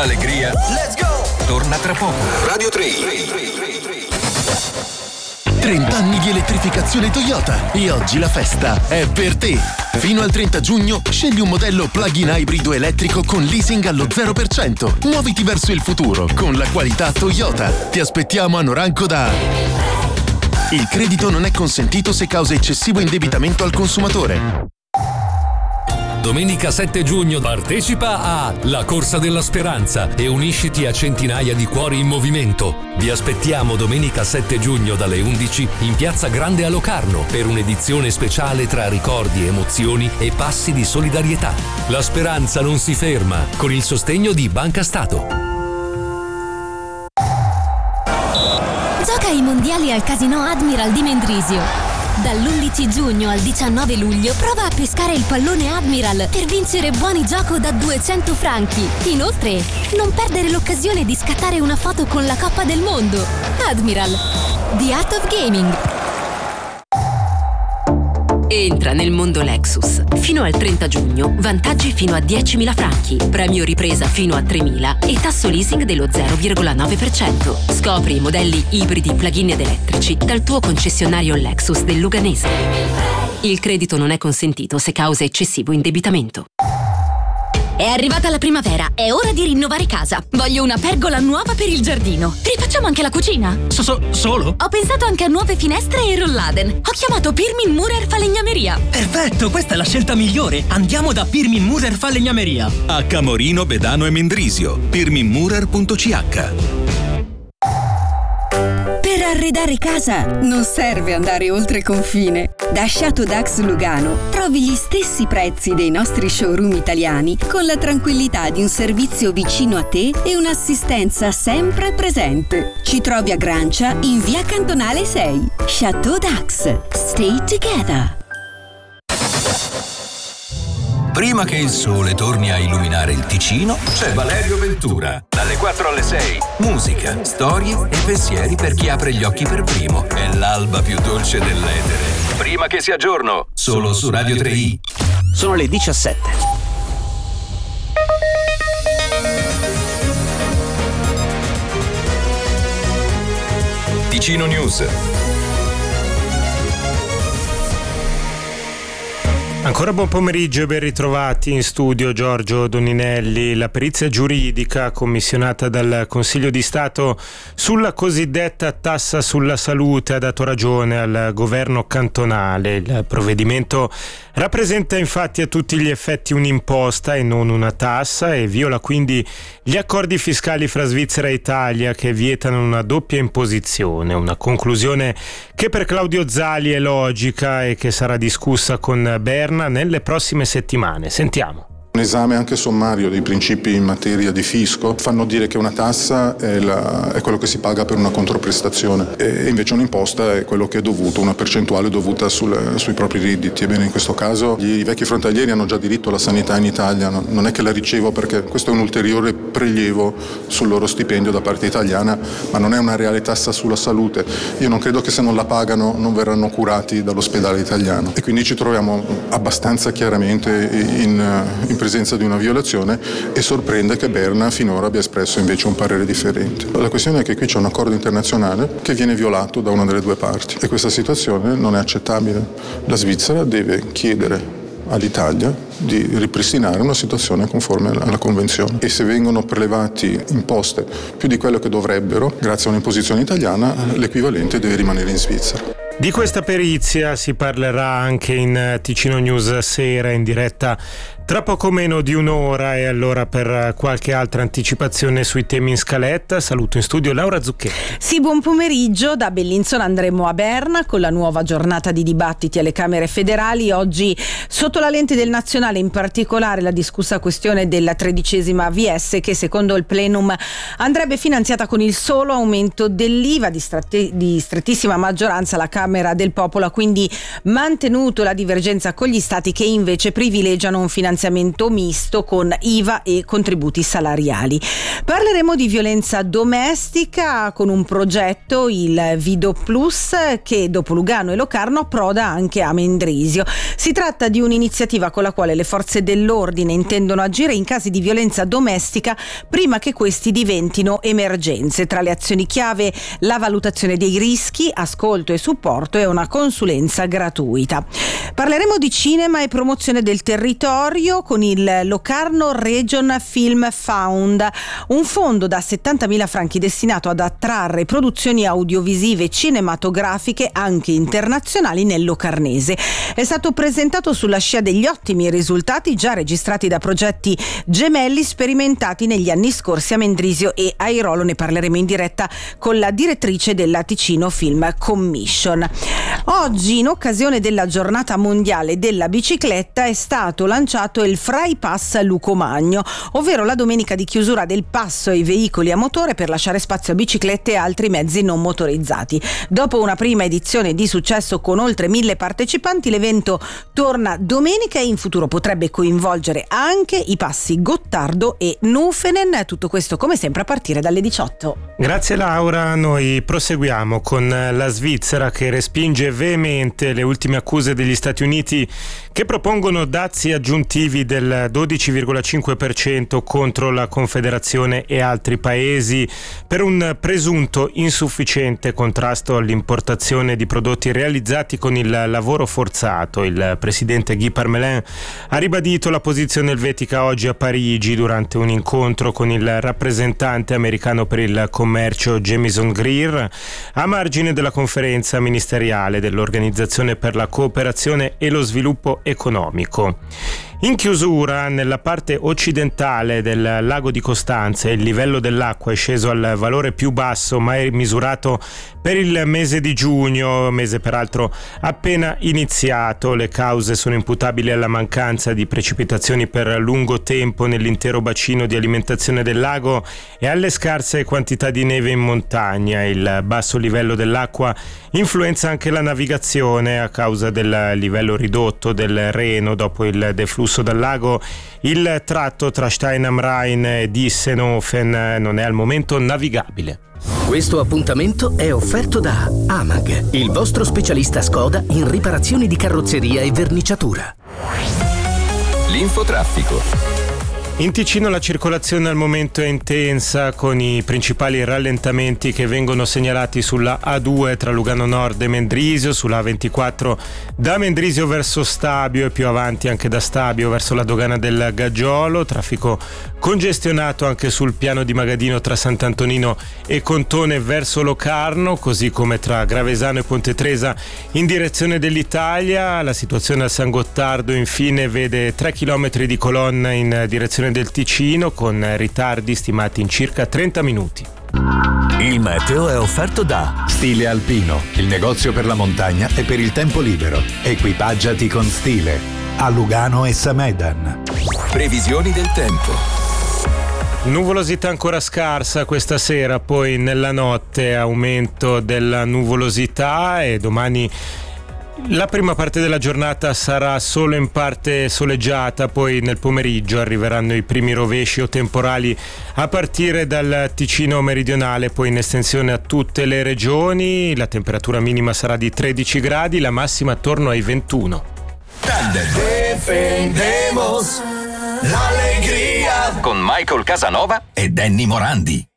Allegria. Let's go! Torna tra poco. Radio 3. 30 anni di elettrificazione Toyota e oggi la festa è per te. Fino al 30 giugno scegli un modello plug-in ibrido elettrico con leasing allo 0%. Muoviti verso il futuro con la qualità Toyota. Ti aspettiamo a Noranco da... Il credito non è consentito se causa eccessivo indebitamento al consumatore. Domenica 7 giugno partecipa a La Corsa della Speranza e unisciti a centinaia di cuori in movimento. Vi aspettiamo domenica 7 giugno dalle 11 in Piazza Grande a Locarno per un'edizione speciale tra ricordi, emozioni e passi di solidarietà. La speranza non si ferma, con il sostegno di Banca Stato. Gioca ai mondiali al Casino Admiral di Mendrisio. Dall'11 giugno al 19 luglio prova a pescare il pallone Admiral per vincere buoni gioco da 200 franchi. Inoltre, non perdere l'occasione di scattare una foto con la Coppa del Mondo. Admiral, The Art of Gaming. Entra nel mondo Lexus. Fino al 30 giugno, vantaggi fino a 10.000 franchi, premio ripresa fino a 3.000 e tasso leasing dello 0,9%. Scopri i modelli ibridi plug-in ed elettrici dal tuo concessionario Lexus del Luganese. Il credito non è consentito se causa eccessivo indebitamento. È arrivata la primavera, è ora di rinnovare casa. Voglio una pergola nuova per il giardino. Rifacciamo anche la cucina. Solo? Ho pensato anche a nuove finestre e rolladen. Ho chiamato Pirmin Murer Falegnameria. Perfetto, questa è la scelta migliore. Andiamo da Pirmin Murer Falegnameria. A Camorino, Bedano e Mendrisio. pirminmurer.ch. Per arredare casa non serve andare oltre confine. Da Chateau Dax Lugano trovi gli stessi prezzi dei nostri showroom italiani con la tranquillità di un servizio vicino a te e un'assistenza sempre presente. Ci trovi a Grancia in via Cantonale 6. Chateau Dax. Stay together. Prima che il sole torni a illuminare il Ticino, c'è Valerio Ventura. Dalle 4 alle 6. Musica, storie e pensieri per chi apre gli occhi per primo. È l'alba più dolce dell'etere. Prima che sia giorno, solo su Radio 3i. Sono le 17. Ticino News. Ancora buon pomeriggio e ben ritrovati in studio Giorgio Doninelli. La perizia giuridica commissionata dal Consiglio di Stato sulla cosiddetta tassa sulla salute ha dato ragione al governo cantonale. Il provvedimento rappresenta infatti a tutti gli effetti un'imposta e non una tassa e viola quindi gli accordi fiscali fra Svizzera e Italia che vietano una doppia imposizione. Una conclusione che per Claudio Zali è logica e che sarà discussa con Berna nelle prossime settimane. Sentiamo. Un esame anche sommario dei principi in materia di fisco fanno dire che una tassa è quello che si paga per una controprestazione e invece un'imposta è quello che è dovuto, una percentuale dovuta sui propri redditi. Ebbene, in questo caso i vecchi frontalieri hanno già diritto alla sanità in Italia, non è che la ricevo perché questo è un ulteriore prelievo sul loro stipendio da parte italiana, ma non è una reale tassa sulla salute. Io non credo che se non la pagano non verranno curati dall'ospedale italiano e quindi ci troviamo abbastanza chiaramente in presenza di una violazione e sorprende che Berna finora abbia espresso invece un parere differente. La questione è che qui c'è un accordo internazionale che viene violato da una delle due parti e questa situazione non è accettabile. La Svizzera deve chiedere all'Italia di ripristinare una situazione conforme alla Convenzione e se vengono prelevati imposte più di quello che dovrebbero, grazie a un'imposizione italiana, l'equivalente deve rimanere in Svizzera. Di questa perizia si parlerà anche in Ticino News Sera in diretta tra poco meno di un'ora e allora per qualche altra anticipazione sui temi in scaletta saluto in studio Laura Zucchetti. Sì, buon pomeriggio. Da Bellinzona andremo a Berna con la nuova giornata di dibattiti alle Camere federali. Oggi sotto la lente del nazionale, in particolare la discussa questione della 13ª AVS che secondo il plenum andrebbe finanziata con il solo aumento dell'IVA. Di strettissima maggioranza la Camera del Popolo ha quindi mantenuto la divergenza con gli stati che invece privilegiano un finanziamento finanziamento misto con IVA e contributi salariali. Parleremo di violenza domestica con un progetto, il Vido Plus, che dopo Lugano e Locarno approda anche a Mendrisio. Si tratta di un'iniziativa con la quale le forze dell'ordine intendono agire in casi di violenza domestica prima che questi diventino emergenze. Tra le azioni chiave, la valutazione dei rischi, ascolto e supporto e una consulenza gratuita. Parleremo di cinema e promozione del territorio con il Locarno Region Film Fund, un fondo da 70.000 franchi destinato ad attrarre produzioni audiovisive cinematografiche anche internazionali nel locarnese. È stato presentato sulla scia degli ottimi risultati già registrati da progetti gemelli sperimentati negli anni scorsi a Mendrisio e Airolo. Ne parleremo in diretta con la direttrice della Ticino Film Commission. Oggi, in occasione della giornata mondiale della bicicletta, è stato lanciato il Frai Pass Lucomagno, ovvero la domenica di chiusura del passo ai veicoli a motore per lasciare spazio a biciclette e altri mezzi non motorizzati. Dopo una prima edizione di successo con oltre 1.000 partecipanti, l'evento torna domenica e in futuro potrebbe coinvolgere anche i passi Gottardo e Nufenen. Tutto questo come sempre a partire dalle 18. Grazie Laura, noi proseguiamo con la Svizzera che respinge veemente le ultime accuse degli Stati Uniti che propongono dazi aggiuntivi del 12,5% contro la Confederazione e altri paesi per un presunto insufficiente contrasto all'importazione di prodotti realizzati con il lavoro forzato. Il presidente Guy Parmelin ha ribadito la posizione elvetica oggi a Parigi durante un incontro con il rappresentante americano per il commercio Jamieson Greer a margine della conferenza ministeriale dell'Organizzazione per la cooperazione e lo sviluppo economico. In chiusura, nella parte occidentale del lago di Costanza, il livello dell'acqua è sceso al valore più basso mai misurato per il mese di giugno, mese peraltro appena iniziato. Le cause sono imputabili alla mancanza di precipitazioni per lungo tempo nell'intero bacino di alimentazione del lago e alle scarse quantità di neve in montagna. Il basso livello dell'acqua influenza anche la navigazione a causa del livello ridotto del Reno dopo il deflusso dal lago. Il tratto tra Stein am Rhein e Dissenhofen non è al momento navigabile. Questo appuntamento è offerto da Amag, il vostro specialista Skoda in riparazioni di carrozzeria e verniciatura. L'infotraffico. In Ticino la circolazione al momento è intensa, con i principali rallentamenti che vengono segnalati sulla A2 tra Lugano Nord e Mendrisio, sulla A24 da Mendrisio verso Stabio e più avanti anche da Stabio verso la dogana del Gaggiolo, traffico congestionato anche sul piano di Magadino tra Sant'Antonino e Contone verso Locarno, così come tra Gravesano e Ponte Tresa in direzione dell'Italia. La situazione a San Gottardo infine vede 3 km di colonna in direzione del Ticino con ritardi stimati in circa 30 minuti. Il meteo è offerto da Stile Alpino, il negozio per la montagna e per il tempo libero. Equipaggiati con stile a Lugano e Samedan. Previsioni del tempo. Nuvolosità ancora scarsa questa sera, poi nella notte aumento della nuvolosità e domani la prima parte della giornata sarà solo in parte soleggiata, poi nel pomeriggio arriveranno i primi rovesci o temporali a partire dal Ticino meridionale, poi in estensione a tutte le regioni. La temperatura minima sarà di 13 gradi, la massima attorno ai 21. Defendemos l'allegria con Michael Casanova e Danny Morandi.